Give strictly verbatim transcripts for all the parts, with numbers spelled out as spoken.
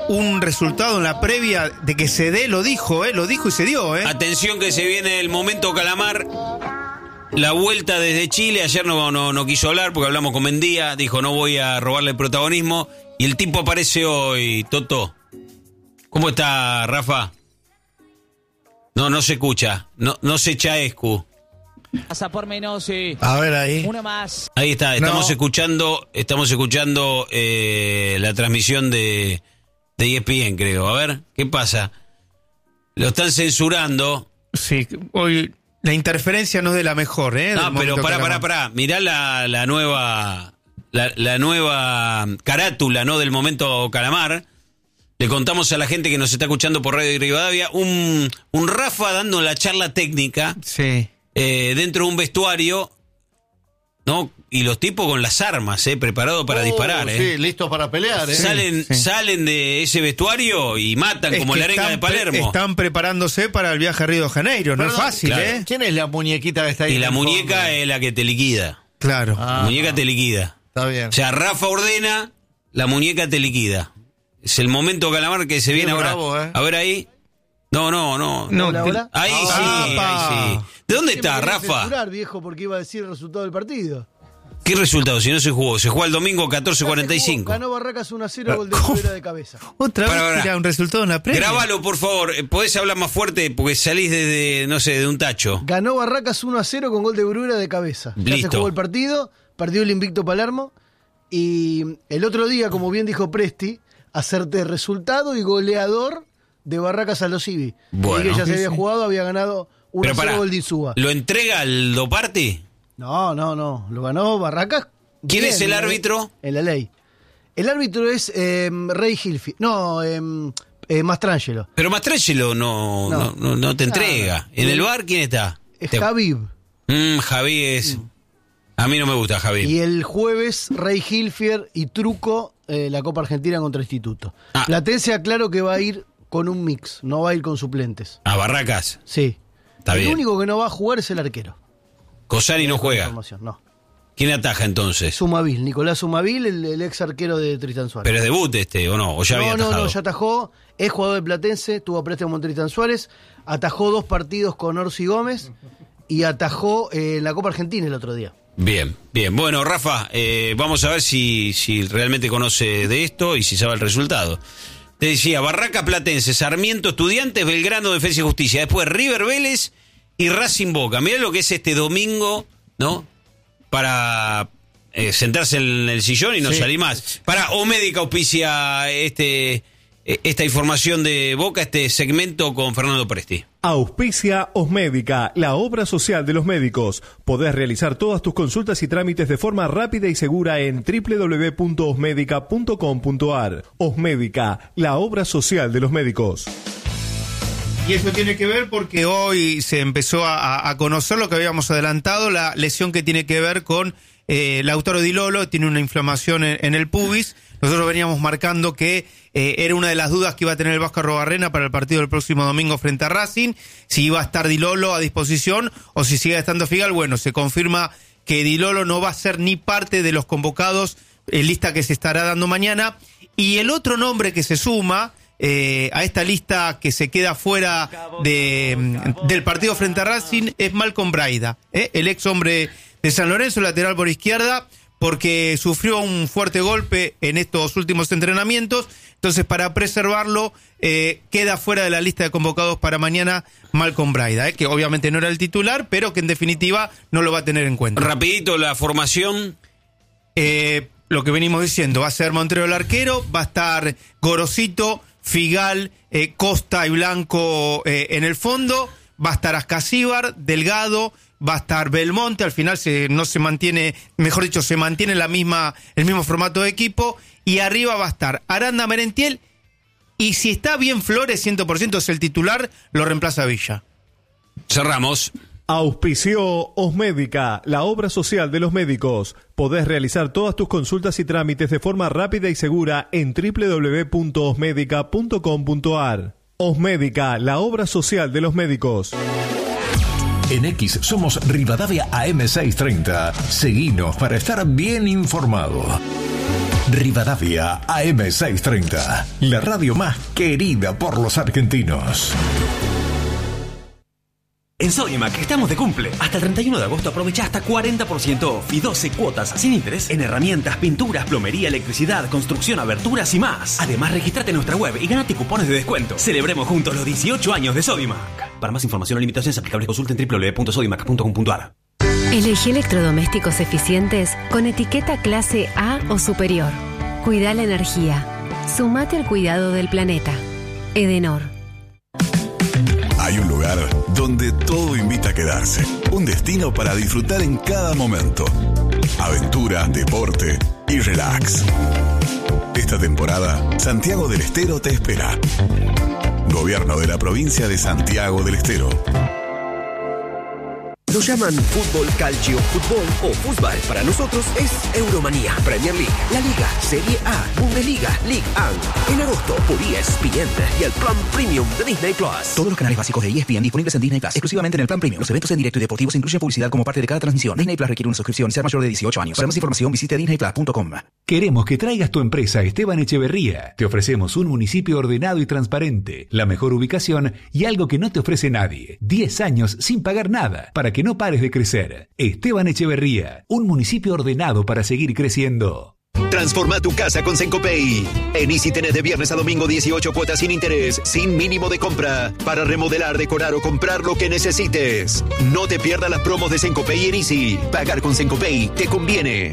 un resultado en la previa de que se dé, lo dijo, ¿eh? Lo dijo y se dio, ¿eh? Atención que se viene el momento Calamar. La vuelta desde Chile. Ayer no, no, no quiso hablar porque hablamos con Mendía. Dijo, no voy a robarle el protagonismo. Y el tipo aparece hoy, Toto. ¿Cómo está, Rafa? No, no se escucha. No, no se echa escu. Pasa por Menosi. A ver ahí. Una más. Ahí está, estamos No. escuchando, estamos escuchando eh, la transmisión de, de E S P N, creo. A ver, ¿qué pasa? Lo están censurando. Sí, hoy la interferencia no es de la mejor, ¿eh? No, Del pero momento pará, Calamar. pará, pará. Mirá la, la nueva la, la nueva carátula, ¿no? Del momento Calamar. Le contamos a la gente que nos está escuchando por Radio Rivadavia un, un Rafa dando la charla técnica Sí. eh, dentro de un vestuario, ¿no? Y los tipos con las armas, ¿eh? Preparados para Oh, disparar, ¿eh? Sí, listos para pelear, ¿eh? Salen, sí. salen de ese vestuario y matan Es como que la arenga están de Palermo. pre- Están preparándose para el viaje a Río de Janeiro, no Perdón, es fácil, claro. ¿eh? ¿Quién es la muñequita que está ahí? Y en la el muñeca fondo? es la que te liquida. Claro. Ah. La muñeca te liquida. Está bien. O sea, Rafa ordena, la muñeca te liquida. Es el momento Calamar que se Qué viene bravo, ahora. ¿eh? A ver ahí. No, no, no. No, Hola, te- hola. Ahí Ah, sí, pa. ahí sí. ¿De dónde Sí, está, me quería Rafa? censurar, viejo, porque iba a decir el resultado del partido. ¿Qué resultado? Si no se jugó. Se jugó el domingo catorce cuarenta y cinco. Ganó Barracas uno a cero, gol de ¿Cómo? Rivera de cabeza. Otra Pará, vez pará. tira un resultado en la previa. Grábalo, por favor. Eh, Podés hablar más fuerte porque salís desde, no sé, de un tacho. Ganó Barracas uno a cero con gol de Bruera de cabeza. Ya Listo. se jugó el partido, perdió el invicto Palermo. Y el otro día, como bien dijo Presti, hacerte resultado y goleador de Barracas a los Civi. Bueno. Y que ya se Sí, había sí. jugado, había ganado uno Pero a cero pará, gol de Insúa. ¿lo entrega al Doparti? No, no, no. Lo ganó Barracas. ¿Quién bien, es el ¿eh? árbitro? En la ley. El árbitro es eh, Rey Hilfi. No, eh, eh, Mastrangelo. Pero Mastrangelo no, no. No. No, no te Ah, entrega. no. ¿En el bar quién está? Es Te- Javib. Mm, Javi es... A mí no me gusta Javi. Y el jueves, Rey Hilfier y Truco, eh, la Copa Argentina contra Instituto. Ah. Platense aclaro que va a ir con un mix, no va a ir con suplentes. A Barracas. Sí. Está el bien. único que no va a jugar es el arquero. Cosani no juega. Información, no. ¿Quién ataja entonces? Sumavil, Nicolás Sumavil, el, el ex arquero de Tristan Suárez. Pero es debut este, ¿o no? ¿O ya había no, no, atajado? no, ya atajó. Es jugador de Platense, tuvo préstamo en Tristan Suárez. Atajó dos partidos con Orsi Gómez y atajó eh, en la Copa Argentina el otro día. Bien, bien. Bueno, Rafa, eh, vamos a ver si, si realmente conoce de esto y si sabe el resultado. Te decía, Barraca Platense, Sarmiento Estudiantes, Belgrano Defensa y Justicia. Después River Vélez y Racing Boca. Mirá lo que es este domingo, ¿no? Para eh, sentarse en el sillón y no Sí. salir más. Para Omédica auspicia este, eh, esta información de Boca, este segmento con Fernando Presti. Auspicia Osmédica, la obra social de los médicos. Podés realizar todas tus consultas y trámites de forma rápida y segura en doble u doble u doble u punto osmédica punto com punto a r. Osmédica, la obra social de los médicos. Y eso tiene que ver porque hoy se empezó a, a conocer lo que habíamos adelantado, la lesión que tiene que ver con eh, Lautaro Di Lolo, tiene una inflamación en, en el pubis. Nosotros veníamos marcando que eh, era una de las dudas que iba a tener el Vasco Arrobarrena para el partido del próximo domingo frente a Racing, si iba a estar Di Lolo a disposición o si sigue estando Figal. Bueno, se confirma que Di Lolo no va a ser ni parte de los convocados, en lista que se estará dando mañana. Y el otro nombre que se suma Eh, a esta lista que se queda fuera de, del partido frente a Racing es Malcolm Braida, ¿eh? El ex hombre de San Lorenzo, lateral por izquierda, porque sufrió un fuerte golpe en estos últimos entrenamientos. Entonces, para preservarlo, eh, queda fuera de la lista de convocados para mañana Malcolm Braida, ¿eh? Que obviamente no era el titular, pero que en definitiva no lo va a tener en cuenta. Rapidito la formación. Eh, lo que venimos diciendo, va a ser Montero el arquero, va a estar Gorosito, Figal, eh, Costa y Blanco eh, en el fondo, va a estar Ascasíbar, Delgado, va a estar Belmonte, al final se, no se mantiene, mejor dicho, se mantiene la misma, el mismo formato de equipo, y arriba va a estar Aranda, Merentiel, y si está bien Flores, cien por ciento es el titular, lo reemplaza Villa. Cerramos. Auspició Osmédica, la obra social de los médicos. Podés realizar todas tus consultas y trámites de forma rápida y segura en doble u doble u doble u punto osmédica punto com punto a r. Osmédica, la obra social de los médicos. En X somos Rivadavia A M seiscientos treinta. Seguinos para estar bien informado. Rivadavia A M seiscientos treinta, la radio más querida por los argentinos. En Sodimac estamos de cumple. Hasta el treinta y uno de agosto aprovecha hasta cuarenta por ciento off y doce cuotas sin interés en herramientas, pinturas, plomería, electricidad, construcción, aberturas y más. Además, regístrate en nuestra web y ganate cupones de descuento. Celebremos juntos los dieciocho años de Sodimac. Para más información o limitaciones aplicables, consulten doble u doble u doble u punto sodimac punto com punto a r. Elegí electrodomésticos eficientes con etiqueta clase A o superior. Cuida la energía. Sumate al cuidado del planeta. Edenor. Hay un lugar donde todo invita a quedarse. Un destino para disfrutar en cada momento. Aventura, deporte y relax. Esta temporada, Santiago del Estero te espera. Gobierno de la provincia de Santiago del Estero. Lo llaman fútbol, calcio, fútbol o fútbol. Para nosotros es Euromanía, Premier League, La Liga, Serie A, Bundesliga, League uno. En agosto por E S P N y el plan premium de Disney Plus. Todos los canales básicos de E S P N disponibles en Disney Plus, exclusivamente en el plan premium. Los eventos en directo y deportivos incluyen publicidad como parte de cada transmisión. Disney Plus requiere una suscripción, ser mayor de dieciocho años. Para más información visite disney plus punto com. Queremos que traigas tu empresa a Esteban Echeverría. Te ofrecemos un municipio ordenado y transparente, la mejor ubicación y algo que no te ofrece nadie. diez años sin pagar nada, para que no pares de crecer. Esteban Echeverría, un municipio ordenado para seguir creciendo. Transforma tu casa con Sencopay. En Easy tenés de viernes a domingo dieciocho cuotas sin interés, sin mínimo de compra, para remodelar, decorar o comprar lo que necesites. No te pierdas las promos de Sencopay en Easy. Pagar con Sencopay te conviene.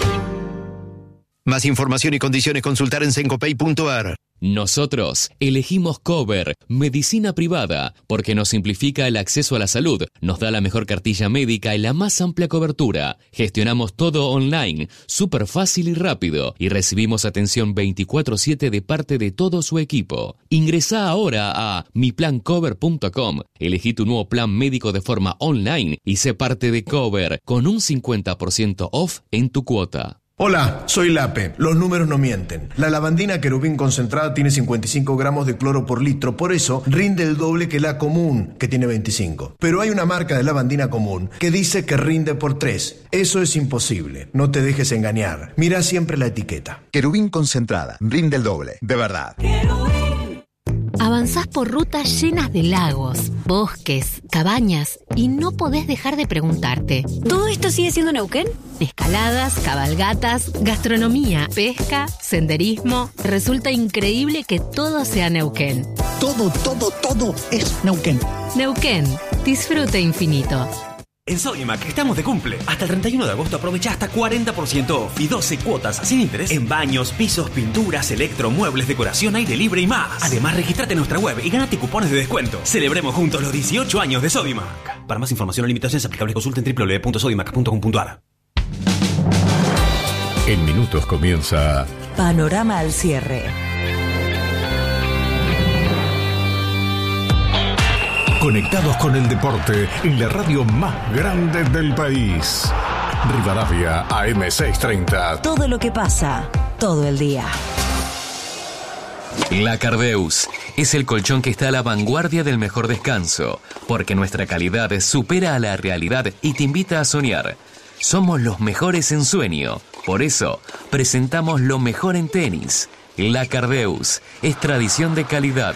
Más información y condiciones consultar en sencopay punto a r. Nosotros elegimos Cover, medicina privada, porque nos simplifica el acceso a la salud, nos da la mejor cartilla médica y la más amplia cobertura. Gestionamos todo online, súper fácil y rápido, y recibimos atención veinticuatro siete de parte de todo su equipo. Ingresá ahora a mi plan cover punto com, elegí tu nuevo plan médico de forma online y sé parte de Cover, con un cincuenta por ciento off en tu cuota. Hola, soy Lape. Los números no mienten. La lavandina querubín concentrada tiene cincuenta y cinco gramos de cloro por litro, por eso rinde el doble que la común, que tiene veinticinco. Pero hay una marca de lavandina común que dice que rinde por tres. Eso es imposible. No te dejes engañar. Mira siempre la etiqueta. Querubín concentrada, rinde el doble, de verdad. Avanzás por rutas llenas de lagos, bosques, cabañas y no podés dejar de preguntarte: ¿todo esto sigue siendo Neuquén? Escaladas, cabalgatas, gastronomía, pesca, senderismo. Resulta increíble que todo sea Neuquén. Todo, todo, todo es Neuquén. Neuquén, disfrute infinito. En Sodimac estamos de cumple. Hasta el treinta y uno de agosto aprovecha hasta cuarenta por ciento off y doce cuotas sin interés en baños, pisos, pinturas, electro, muebles, decoración, aire libre y más. Además, regístrate en nuestra web y ganate cupones de descuento. Celebremos juntos los dieciocho años de Sodimac. Para más información o limitaciones aplicables, consulten doble u doble u doble u punto sodimac punto com punto a r. En minutos comienza Panorama al cierre. Conectados con el deporte en la radio más grande del país. Rivadavia A M seiscientos treinta. Todo lo que pasa, todo el día. La Cardeus es el colchón que está a la vanguardia del mejor descanso, porque nuestra calidad supera a la realidad y te invita a soñar. Somos los mejores en sueño, por eso presentamos lo mejor en tenis. La Cardeus es tradición de calidad.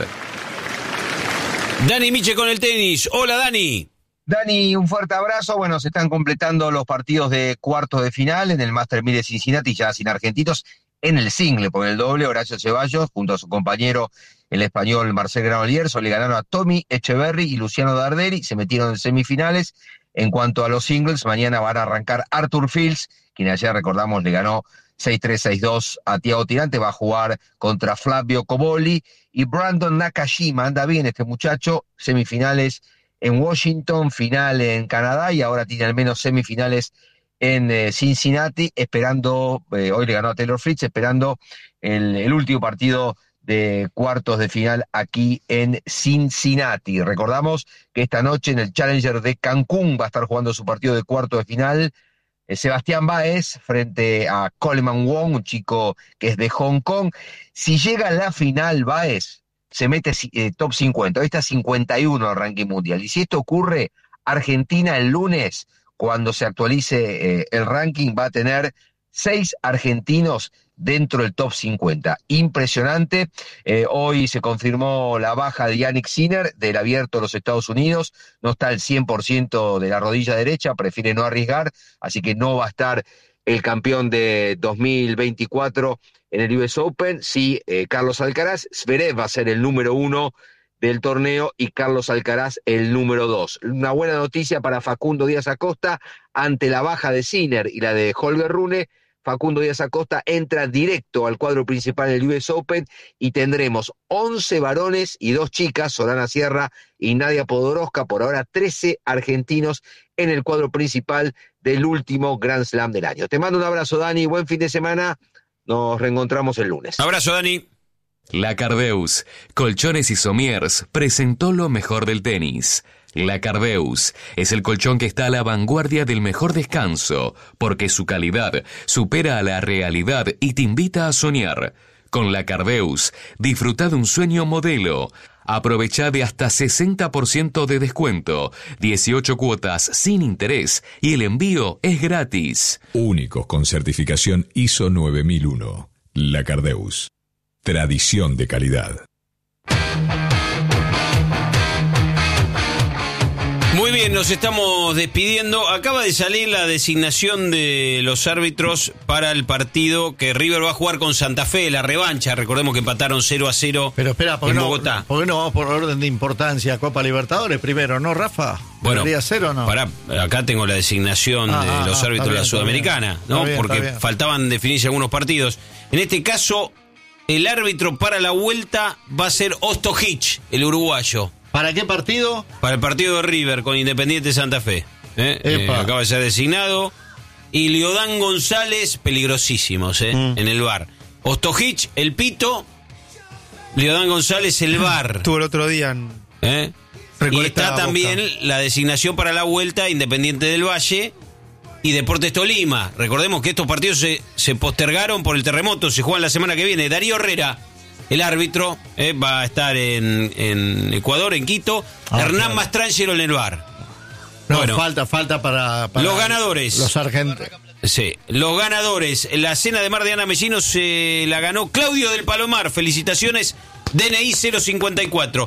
Dani Miche con el tenis. Hola, Dani. Dani, un fuerte abrazo. Bueno, se están completando los partidos de cuartos de final en el Master mil de Cincinnati, ya sin argentinos, en el single, por el doble. Horacio Ceballos, junto a su compañero, el español Marcel Granollers, le ganaron a Tommy Echeverry y Luciano Darderi, se metieron en semifinales. En cuanto a los singles, mañana van a arrancar Arthur Fields, quien ayer, recordamos, le ganó seis tres, seis dos a Thiago Tirante, va a jugar contra Flavio Cobolli, y Brandon Nakashima, anda bien este muchacho, semifinales en Washington, final en Canadá, y ahora tiene al menos semifinales en eh, Cincinnati, esperando, eh, hoy le ganó a Taylor Fritz, esperando el, el último partido de cuartos de final aquí en Cincinnati. Recordamos que esta noche en el Challenger de Cancún va a estar jugando su partido de cuartos de final eh, Sebastián Báez frente a Coleman Wong, un chico que es de Hong Kong. Si llega a la final Báez, se mete eh, top cincuenta, hoy está cincuenta y uno el ranking mundial, y si esto ocurre, Argentina el lunes, cuando se actualice eh, el ranking, va a tener seis argentinos dentro del top cincuenta. Impresionante. Eh, hoy se confirmó la baja de Jannik Sinner del Abierto de los Estados Unidos. No está al cien por ciento de la rodilla derecha, prefiere no arriesgar, así que no va a estar el campeón de dos mil veinticuatro en el U S Open. Sí, eh, Carlos Alcaraz. Zverev va a ser el número uno del torneo y Carlos Alcaraz el número dos. Una buena noticia para Facundo Díaz Acosta ante la baja de Sinner y la de Holger Rune. Facundo Díaz Acosta entra directo al cuadro principal del U S Open y tendremos once varones y dos chicas, Solana Sierra y Nadia Podoroska, por ahora trece argentinos en el cuadro principal del último Grand Slam del año. Te mando un abrazo, Dani, buen fin de semana, nos reencontramos el lunes. Abrazo, Dani. La Cardeus, Colchones y Somiers, presentó lo mejor del tenis. La Cardeus es el colchón que está a la vanguardia del mejor descanso, porque su calidad supera a la realidad y te invita a soñar. Con La Cardeus, disfruta de un sueño modelo. Aprovecha de hasta sesenta por ciento de descuento, dieciocho cuotas sin interés y el envío es gratis. Únicos con certificación I S O nueve mil uno. La Cardeus. Tradición de calidad. Muy bien, nos estamos despidiendo. Acaba de salir la designación de los árbitros para el partido que River va a jugar con Santa Fe, la revancha. Recordemos que empataron cero a cero Pero espera, ¿por en qué no, Bogotá. ¿por qué no vamos por orden de importancia? Copa Libertadores primero, ¿no, Rafa? Bueno, ¿Debería ser o no? Pará, acá tengo la designación Ah, de ah, los ah, árbitros de la bien, Sudamericana, está ¿no? bien, Porque está bien. faltaban definirse algunos partidos. En este caso, el árbitro para la vuelta va a ser Ostojic, el uruguayo. ¿Para qué partido? Para el partido de River con Independiente Santa Fe. ¿eh? Eh, acaba de ser designado. Y Liodán González, peligrosísimos ¿eh? mm. en el V A R. Ostojic, el pito. Liodán González, el V A R. Estuvo el otro día en... ¿Eh? Y está también Boca. La designación para la vuelta Independiente del Valle y Deportes Tolima. Recordemos que estos partidos se, se postergaron por el terremoto. Se juegan la semana que viene. Darío Herrera, el árbitro, eh, va a estar en, en Ecuador, en Quito. Ah, Hernán claro. Mastrangelo en el V A R. No, bueno, falta, falta para, para los ganadores. Los argentinos. Sí, los ganadores. La cena de Mar de Ana Mellino se la ganó Claudio del Palomar. Felicitaciones, D N I cero cincuenta y cuatro.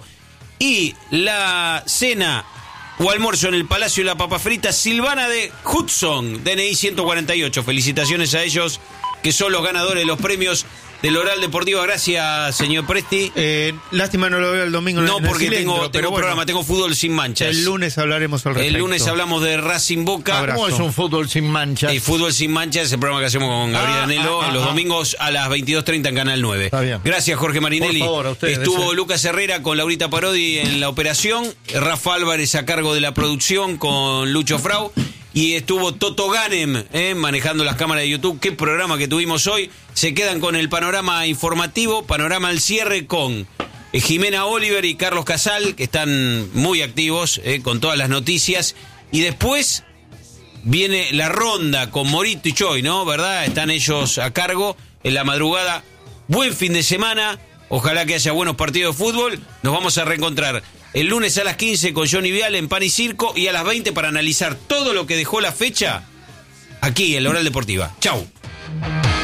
Y la cena o almuerzo en el Palacio de la Papa Frita, Silvana de Hudson, D N I ciento cuarenta y ocho. Felicitaciones a ellos, que son los ganadores de los premios del Oral Deportivo. Gracias, señor Presti. Eh, lástima no lo veo el domingo. No, en el porque cilindro, tengo, tengo bueno, programa, tengo fútbol sin manchas. El lunes hablaremos al respecto. El lunes hablamos de Racing Boca. Abrazo. ¿Cómo es un fútbol sin manchas? El fútbol sin manchas es el programa que hacemos con Gabriel Ah, Anelo ah, ah, los ah. domingos a las veintidós treinta en Canal nueve. Está bien. Gracias, Jorge Marinelli. Por favor, a ustedes, Estuvo sí. Lucas Herrera con Laurita Parodi en la operación, Rafa Álvarez a cargo de la producción con Lucho Frau. Y estuvo Toto Ganem eh, manejando las cámaras de YouTube. Qué programa que tuvimos hoy. Se quedan con el panorama informativo, panorama al cierre con eh, Jimena Oliver y Carlos Casal, que están muy activos eh, con todas las noticias. Y después viene la ronda con Morito y Choi, ¿no? ¿Verdad? Están ellos a cargo en la madrugada. Buen fin de semana. Ojalá que haya buenos partidos de fútbol. Nos vamos a reencontrar el lunes a las quince con Johnny Vial en Pan y Circo y a las veinte para analizar todo lo que dejó la fecha aquí en la Oral Deportiva. Chau.